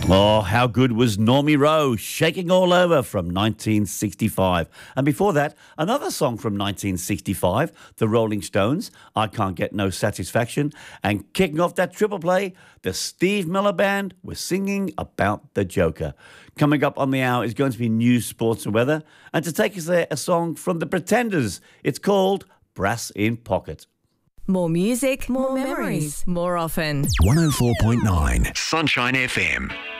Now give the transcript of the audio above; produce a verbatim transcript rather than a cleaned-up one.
Oh, how good was Normie Rowe, Shaking All Over from nineteen sixty-five. And before that, another song from nineteen sixty-five, The Rolling Stones, I Can't Get No Satisfaction. And kicking off that triple play, the Steve Miller Band was singing about the Joker. Coming up on the hour is going to be news, sports and weather. And to take us there, a song from The Pretenders. It's called Brass in Pocket. More music, more, more memories, more often. one oh four point nine Sunshine F M.